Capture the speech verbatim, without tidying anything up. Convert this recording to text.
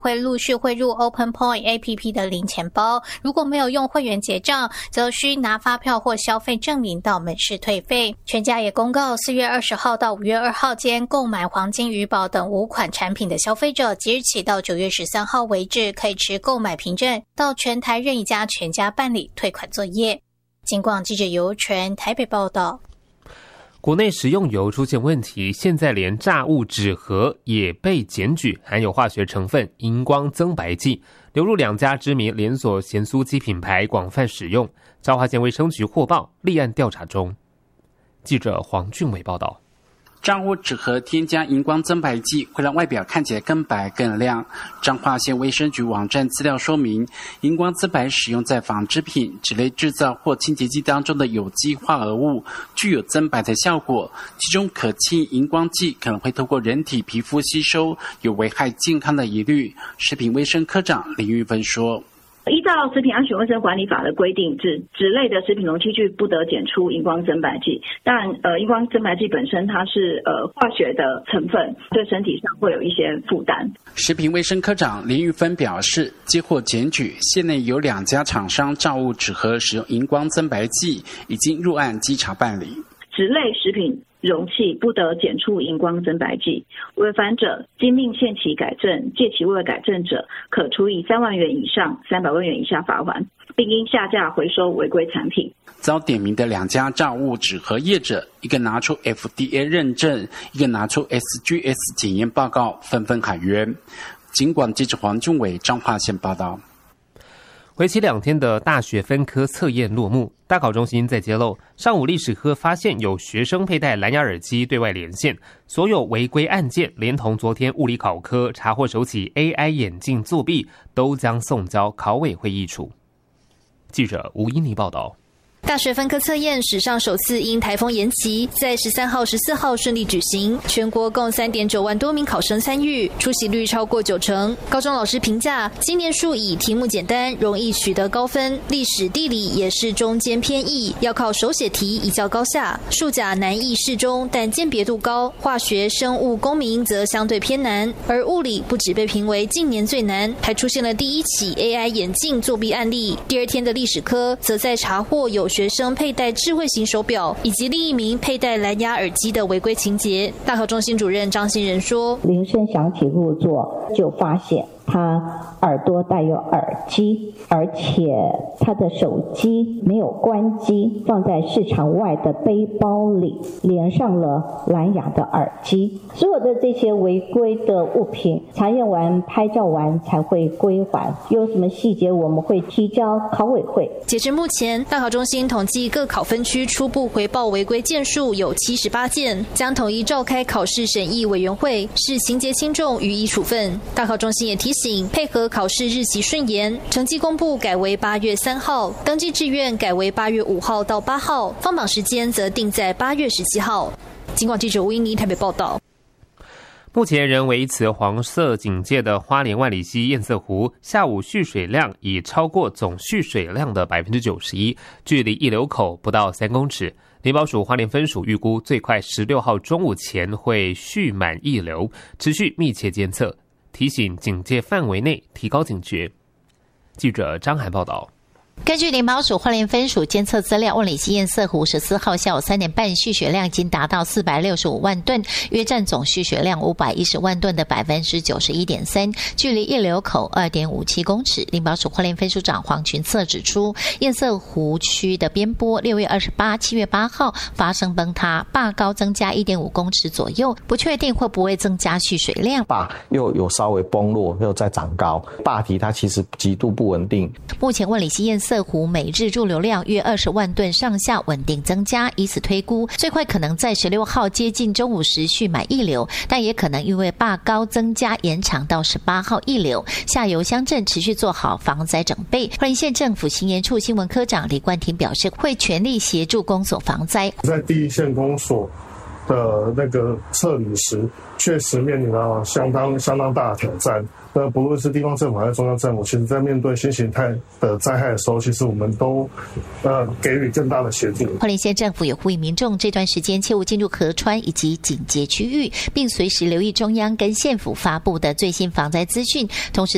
会陆续汇入 OpenPoint A P P 的零钱包，如果没有用会员结账，则需拿发票或消费证明到门市退费。全家也公告，四月二十号到五月二号间购买黄金、余宝等五款产品的消费者，即日起到九月十三号为止，可以持购买凭证到全台任一家全家办理退款作业。警广记者尤纯台北报道。 国内食用油出现问题，现在连炸物纸盒也被检举含有化学成分荧光增白剂，流入两家知名连锁咸酥鸡品牌广泛使用。彰化县卫生局获报，立案调查中。记者黄俊伟报道。 炸物纸盒添加荧光增白剂，会让外表看起来更白更亮。彰化县卫生局网站资料说明，荧光增白使用在纺织品、纸类制造或清洁剂当中的有机化合物，具有增白的效果。其中可氢荧光剂可能会透过人体皮肤吸收，有危害健康的疑虑。食品卫生科长林玉芬说。 依照《食品安全卫生管理法》的规定，纸纸类的食品容器具不得检出荧光增白剂。当然，呃，荧光增白剂本身它是呃化学的成分，对身体上会有一些负担。 食品卫生科长林玉芬表示，接获检举，县内有两家厂商炸物纸盒使用荧光增白剂，已经入案稽查办理。 纸类食品容器不得检出荧光增白剂，违反者经令限期改正，届期未改正者，可处以三万元以上三百万元以下罚锾，并应下架回收违规产品。 遭点名的两家炸物纸盒业者，一个拿出 F D A 认证，一个拿出 S G S 检验报告，纷纷喊冤。警广记者黄俊伟彰化县报道。 为期两天的大学分科测验落幕，大考中心在揭露，上午历史科发现有学生佩戴蓝牙耳机对外连线，所有违规案件连同昨天物理考科查获首起 A I 眼镜作弊，都将送交考委会议处。记者吴依妮报道。 大学分科测验史上首次因台风延期，在十三号、十四号顺利举行，全国共 三点九万多名考生参与，出席率超过九成。高中老师评价，今年数以题目简单，容易取得高分，历史、地理也是中间偏易，要靠手写题一较高下。数甲难易适中，但鉴别度高，化学、生物、公民则相对偏难，而物理不只被评为近年最难，还出现了第一起 A I 眼镜作弊案例。第二天的历史科，则在查获有学生佩戴智慧型手表以及另一名佩戴蓝牙耳机的违规情节。大考中心主任张新仁说， 铃声响起入座，就发现他耳朵带有耳机，而且他的手机没有关机，放在市场外的背包里，连上了蓝牙的耳机。所有的这些违规的物品查验完、拍照完才会归还，有什么细节我们会提交考委会。 截至目前，大考中心统计各考分区初步回报违规件数有七十八件，将统一召开考试审议委员会，视情节轻重予以处分。大考中心也提醒，配合考试日期顺延，成绩公布改为八月三号，登记志愿改为八月五号到八号，放榜时间则定在八月十七号。警广记者吴英妮台北报道。 目前仍维持黄色警戒的花莲万里溪堰塞湖，下午蓄水量已超过总蓄水量的 百分之九十一， 距离溢流口不到三公尺。林保署花莲分署预估最快十六号中午前会蓄满溢流，持续密切监测，提醒警戒范围内提高警觉。记者张涵报道。 根据林保署花莲分署监测资料，万里溪堰塞湖十四号下午三点半蓄水量已经达到四百六十五万吨，约占总蓄水量五百一十万吨的 百分之九十一点三， 距离溢流口 二点五七公尺。林保署花莲分署长黄群策指出，堰塞湖区的边坡六月二十八、七月八号发生崩塌，坝高增加 一点五公尺左右，不确定会不会增加蓄水量。 坝又有稍微崩落，又再长高，坝体它其实极度不稳定。 目前万里溪堰塞湖每日驻流量约二十万吨上下，稳定增加，以此推估最快可能在十六号接近中午时蓄满溢流，但也可能因为坝高增加延长到十八号溢流。下游乡镇持续做好防灾准备。花莲县政府新研处新闻科长李冠廷表示，会全力协助公所防灾。 在第一线公所的那个撤离时，确实面临了相当相当大的挑战。那不论是地方政府还是中央政府，其实在面对新形态的灾害的时候，其实我们都呃给予更大的协助。 花莲县政府也呼吁民众这段时间切勿进入河川以及警戒区域，并随时留意中央跟县府发布的最新防灾资讯，同时